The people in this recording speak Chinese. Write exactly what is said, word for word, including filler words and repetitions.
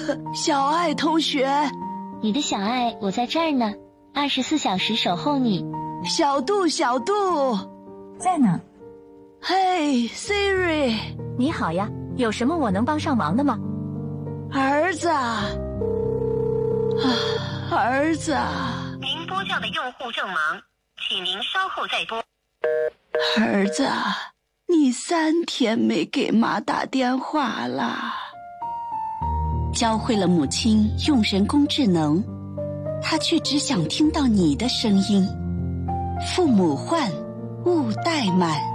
小爱同学， 你的小爱，我在这儿呢，二十四小时守候你。 小杜，小杜， 在呢。 嘿 ，Siri， 你好呀，有什么我能帮上忙的吗？ 儿子啊，儿子啊， 您拨叫的用户正忙，请您稍后再拨。 儿子啊，你三天没给妈打电话了。 教会了母亲用人工智能，她却只想听到你的声音。父母唤，勿怠慢。